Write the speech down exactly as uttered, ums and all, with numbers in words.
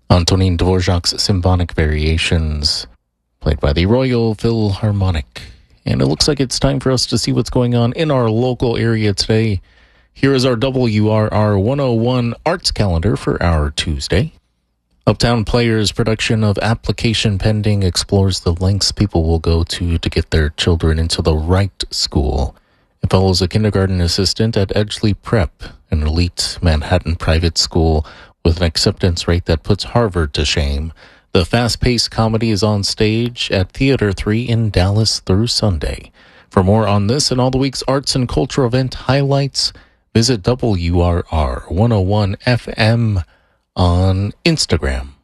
Antonin Dvorak's Symphonic Variations, played by the Royal Philharmonic. And it looks like it's time for us to see what's going on in our local area today. Here is our W R R one oh one Arts Calendar for our Tuesday. Uptown Players' production of Application Pending explores the lengths people will go to to get their children into the right school. It follows a kindergarten assistant at Edgeley Prep, an elite Manhattan private school with an acceptance rate that puts Harvard to shame. The fast-paced comedy is on stage at Theater three in Dallas through Sunday. For more on this and all the week's arts and culture event highlights, visit W R R one oh one F M on Instagram.